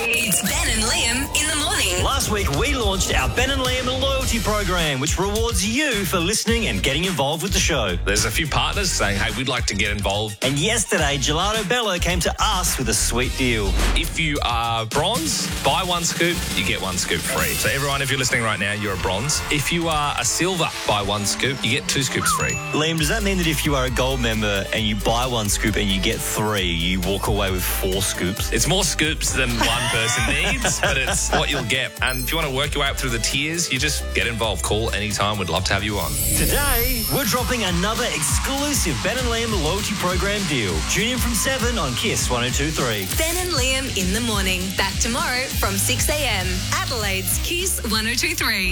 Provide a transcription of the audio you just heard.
It's Ben and Liam in the morning. Last week, we launched our Ben and Liam loyalty program, which rewards you for listening and getting involved with the show. There's a few partners saying, hey, we'd like to get involved. And yesterday, Gelato Bello came to us with a sweet deal. If you are bronze, buy one scoop, you get one scoop free. So everyone, if you're listening right now, you're a bronze. If you are a silver, buy one scoop, you get 2 scoops free. Liam, does that mean that if you are a gold member and you buy one scoop and you get 3, you walk away with 4 scoops? It's more scoops than one person needs, but it's what you'll get. And if you want to work your way up through the tiers, you just get involved. Call anytime. We'd love to have you on. Today, we're dropping another exclusive Ben and Liam loyalty program deal. Tune in from 7 on Kiss 102.3. Ben and Liam in the morning. Back tomorrow from 6 a.m. Adelaide's Kiss 102.3.